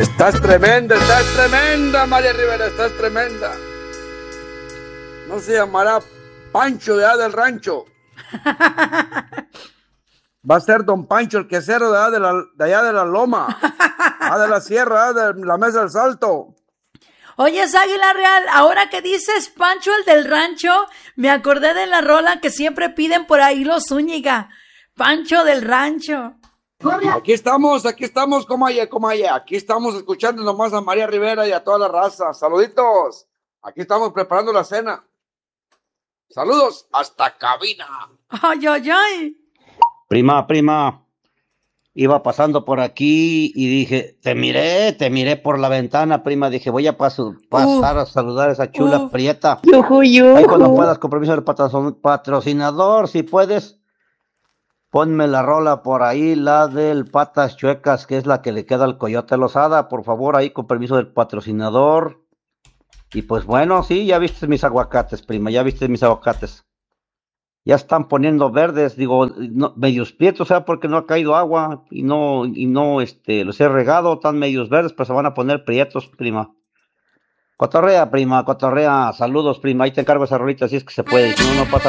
Estás tremenda, María Rivera, estás tremenda. No se llamará Pancho de allá del rancho. Va a ser don Pancho el quesero de allá de la loma, de la sierra, de la mesa del Salto. Oyes, Águila Real, ahora que dices Pancho el del rancho, me acordé de la rola que siempre piden por ahí los Zúñiga. Pancho del rancho. Aquí estamos, comaye. Aquí estamos escuchando nomás a María Rivera y a toda la raza. Saluditos. Aquí estamos preparando la cena. Saludos hasta cabina. Ay. Prima, iba pasando por aquí y dije, te miré por la ventana, prima. Dije, voy a pasar a saludar a esa chula prieta. Ahí cuando puedas, con permiso del patrocinador, si puedes, ponme la rola por ahí, la del Patas Chuecas, que es la que le queda al Coyote Lozada, por favor, ahí con permiso del patrocinador. Y pues bueno, sí, ya viste mis aguacates, prima, ya están poniendo verdes, digo, no, medios prietos, o sea, porque no ha caído agua y no, los he regado, están medios verdes, pues se van a poner prietos, prima. Cotorrea, saludos, prima, ahí te encargo esa rolita, si es que se puede, si no, no pasa